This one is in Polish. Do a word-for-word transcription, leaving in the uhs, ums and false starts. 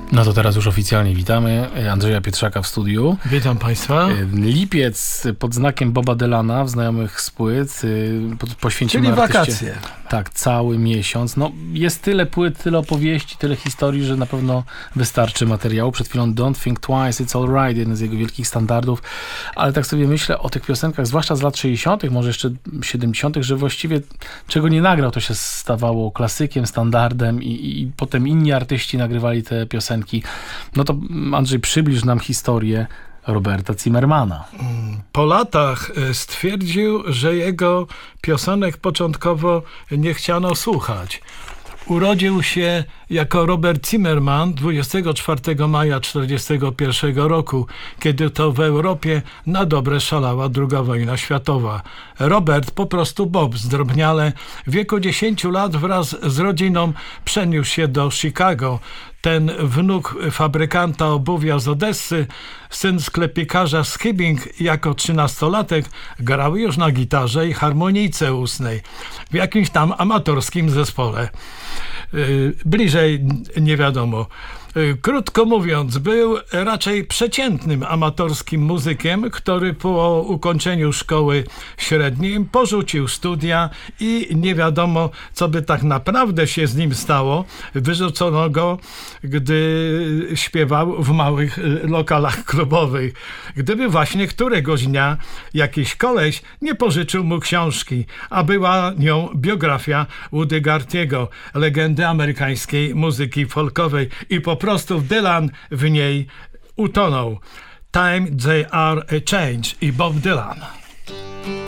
No to teraz już oficjalnie witamy Andrzeja Pietrzaka w studiu. Witam Państwa. Lipiec pod znakiem Boba Dylana w Znajomych z płyt poświęcimy Czyli artyście, wakacje. Tak, cały miesiąc. No, jest tyle płyt, tyle opowieści, tyle historii, że na pewno wystarczy materiału. Przed chwilą Don't Think Twice, It's Alright, jeden z jego wielkich standardów. Ale tak sobie myślę o tych piosenkach, zwłaszcza z lat sześćdziesiątych, może jeszcze siedemdziesiątych, że właściwie czego nie nagrał, to się stawało klasykiem, standardem i, i potem inni artyści nagrywali te piosenki. No to Andrzej, przybliż nam historię Roberta Zimmermana. Po latach stwierdził, że jego piosenek początkowo nie chciano słuchać. Urodził się jako Robert Zimmerman dwudziestego czwartego maja tysiąc dziewięćset czterdziestego pierwszego roku, kiedy to w Europie na dobre szalała druga wojna światowa. Robert, po prostu Bob, zdrobniale, w wieku dziesięciu lat wraz z rodziną przeniósł się do Chicago. Ten wnuk fabrykanta obuwia z Odessy, syn sklepikarza z Hibbing, jako trzynastolatek grał już na gitarze i harmonijce ustnej w jakimś tam amatorskim zespole. Bliżej nie wiadomo. Krótko mówiąc, był raczej przeciętnym amatorskim muzykiem, który po ukończeniu szkoły średniej porzucił studia i nie wiadomo, co by tak naprawdę się z nim stało. Wyrzucono go, gdy śpiewał w małych lokalach klubowych. Gdyby właśnie któregoś dnia jakiś koleś nie pożyczył mu książki, a była nią biografia Woody Guthriego, legendy amerykańskiej muzyki folkowej, i po prostu Dylan w niej utonął. Time They Are a Change i Bob Dylan.